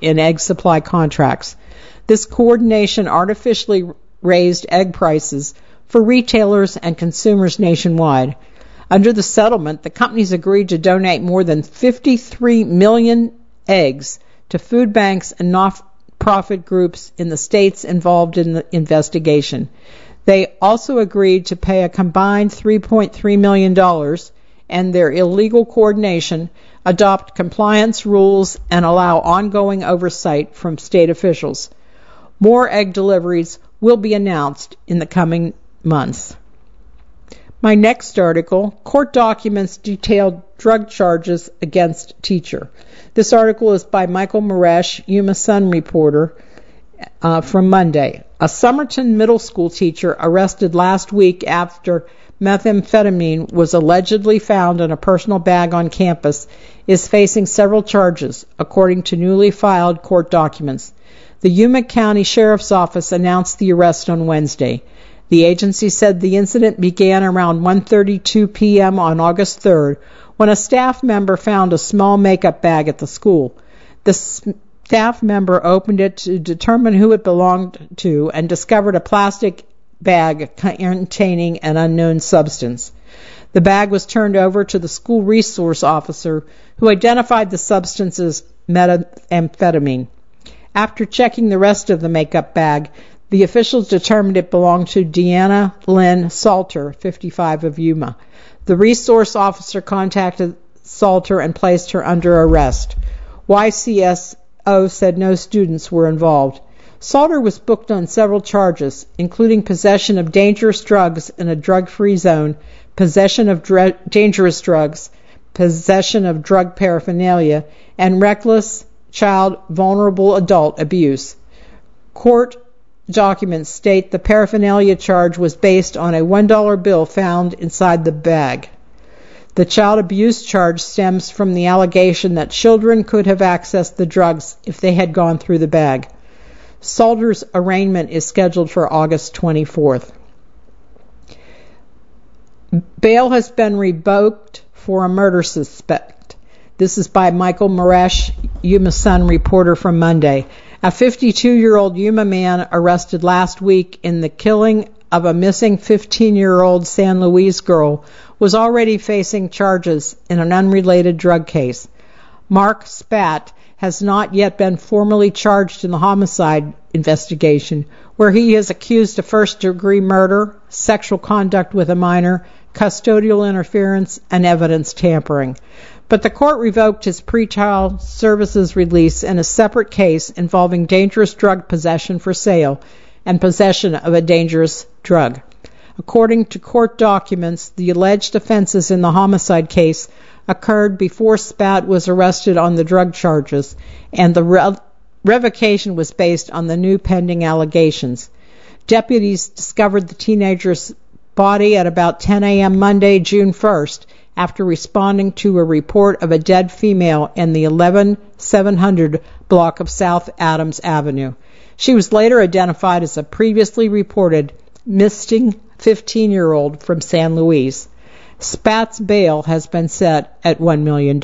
in egg supply contracts. This coordination artificially raised egg prices for retailers and consumers nationwide. Under the settlement, the companies agreed to donate more than 53 million eggs to food banks and non-profit groups in the states involved in the investigation. They also agreed to pay a combined $3.3 million and their illegal coordination, adopt compliance rules, and allow ongoing oversight from state officials. More egg deliveries will be announced in the coming months. My next article, court documents detailed drug charges against teacher. This article is by Michael Maresh, Yuma Sun reporter, from Monday. A Somerton middle school teacher arrested last week after methamphetamine was allegedly found in a personal bag on campus is facing several charges, according to newly filed court documents. The Yuma County Sheriff's Office announced the arrest on Wednesday. The agency said the incident began around 1:32 p.m. on August 3rd when a staff member found a small makeup bag at the school. The staff member opened it to determine who it belonged to and discovered a plastic bag containing an unknown substance. The bag was turned over to the school resource officer, who identified the substance as methamphetamine. After checking the rest of the makeup bag, the officials determined it belonged to Deanna Lynn Salter, 55, of Yuma. The resource officer contacted Salter and placed her under arrest. YCSO said no students were involved. Salter was booked on several charges, including possession of dangerous drugs in a drug-free zone, possession of dangerous drugs, possession of drug paraphernalia, and reckless child vulnerable adult abuse. Court documents state the paraphernalia charge was based on a $1 bill found inside the bag. The child abuse charge stems from the allegation that children could have accessed the drugs if they had gone through the bag. Salter's arraignment is scheduled for August 24th. Bail has been revoked for a murder suspect. This is by Michael Maresh, Yuma Sun reporter from Monday. A 52-year-old Yuma man arrested last week in the killing of a missing 15-year-old San Luis girl was already facing charges in an unrelated drug case. Mark Spat has not yet been formally charged in the homicide investigation, where he is accused of first-degree murder, sexual conduct with a minor, custodial interference, and evidence tampering. But the court revoked his pretrial services release in a separate case involving dangerous drug possession for sale and possession of a dangerous drug. According to court documents, the alleged offenses in the homicide case occurred before Spat was arrested on the drug charges, and the revocation was based on the new pending allegations. Deputies discovered the teenager's body at about 10 a.m. Monday, June 1st, after responding to a report of a dead female in the 11700 block of South Adams Avenue. She was later identified as a previously reported missing 15-year-old from San Luis. Spat's bail has been set at $1 million.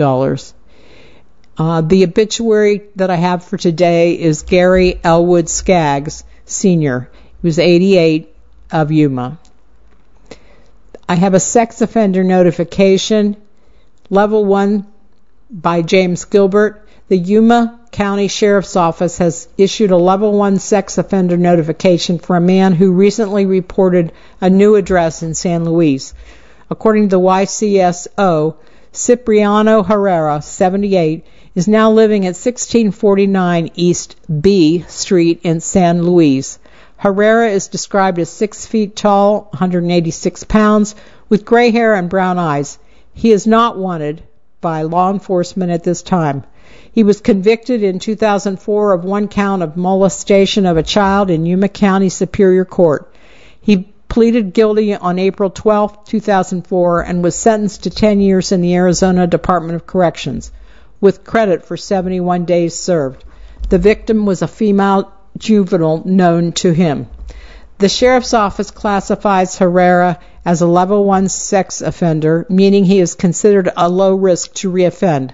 The obituary that I have for today is Gary Elwood Skaggs, Sr. He was 88, of Yuma. I have a sex offender notification, level 1 by James Gilbert. The Yuma County Sheriff's Office has issued a level 1 sex offender notification for a man who recently reported a new address in San Luis. According to the YCSO, Cipriano Herrera, 78, is now living at 1649 East B Street in San Luis. Herrera is described as 6 feet tall, 186 pounds, with gray hair and brown eyes. He is not wanted by law enforcement at this time. He was convicted in 2004 of one count of molestation of a child in Yuma County Superior Court. He pleaded guilty on April 12, 2004, and was sentenced to 10 years in the Arizona Department of Corrections, with credit for 71 days served. The victim was a female juvenile known to him. The Sheriff's Office classifies Herrera as a level 1 sex offender, meaning he is considered a low risk to reoffend.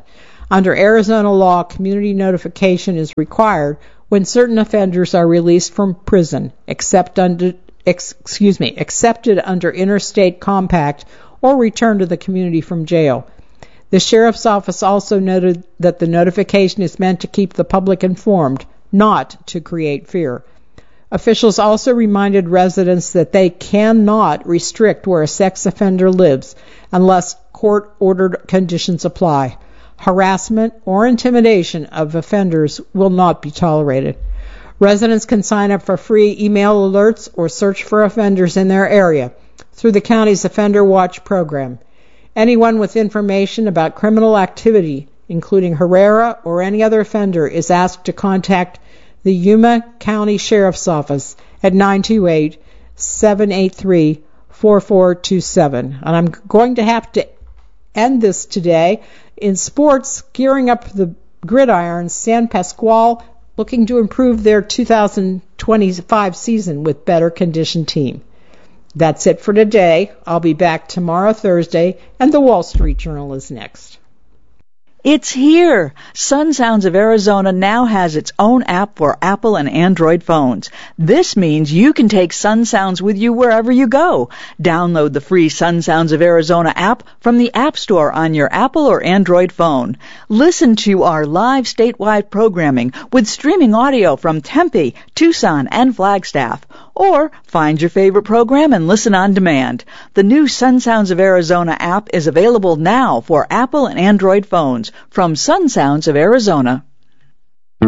Under Arizona law, community notification is required when certain offenders are released from prison, accepted under interstate compact, or returned to the community from jail. The sheriff's office also noted that the notification is meant to keep the public informed, not to create fear. Officials also reminded residents that they cannot restrict where a sex offender lives unless court-ordered conditions apply. Harassment or intimidation of offenders will not be tolerated. Residents can sign up for free email alerts or search for offenders in their area through the county's Offender Watch program. Anyone with information about criminal activity, including Herrera or any other offender, is asked to contact the Yuma County Sheriff's Office at 928-783-4427. And I'm going to have to end this today. In sports, gearing up the gridiron, San Pasqual looking to improve their 2025 season with better conditioned team. That's it for today. I'll be back tomorrow, Thursday, and the Wall Street Journal is next. It's here! Sun Sounds of Arizona now has its own app for Apple and Android phones. This means you can take Sun Sounds with you wherever you go. Download the free Sun Sounds of Arizona app from the App Store on your Apple or Android phone. Listen to our live statewide programming with streaming audio from Tempe, Tucson, and Flagstaff. Or find your favorite program and listen on demand. The new Sun Sounds of Arizona app is available now for Apple and Android phones from Sun Sounds of Arizona.